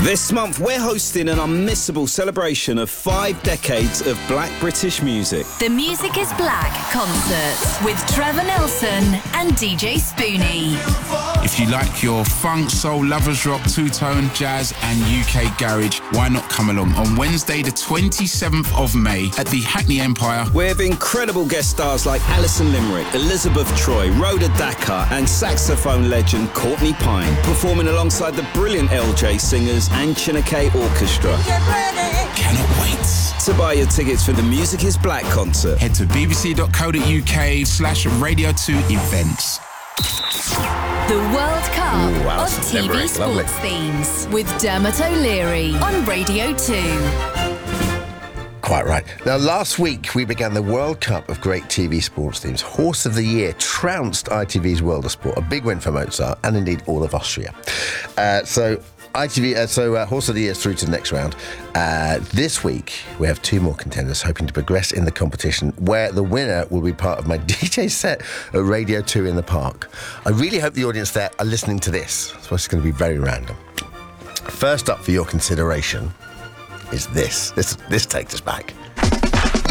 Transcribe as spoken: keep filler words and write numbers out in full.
This month, we're hosting an unmissable celebration of five decades of Black British music. The Music is Black concert with Trevor Nelson and D J Spoonie. If you like your funk, soul, lovers rock, two-tone, jazz and U K garage, why not come along on Wednesday the twenty-seventh of May at the Hackney Empire with incredible guest stars like Alison Limerick, Elizabeth Troy, Rhoda Dakar and saxophone legend Courtney Pine, performing alongside the brilliant L J singers and Chineke Orchestra. Cannot wait. To buy your tickets for the Music is Black concert, head to bbc.co.uk slash radio two events. The World Cup Ooh, of Alison T V Limerick, sports lovely. themes with Dermot O'Leary on Radio two. Quite right. Now, last week we began the World Cup of great T V sports themes. Horse of the Year trounced I T V's World of Sport, a big win for Mozart and indeed all of Austria. Uh, so I T V, uh, so uh, Horse of the Year is through to the next round. Uh, this week we have two more contenders hoping to progress in the competition, where the winner will be part of my D J set at Radio two in the Park. I really hope the audience there are listening to this, so it's going to be very random. First up for your consideration is this. This this takes us back.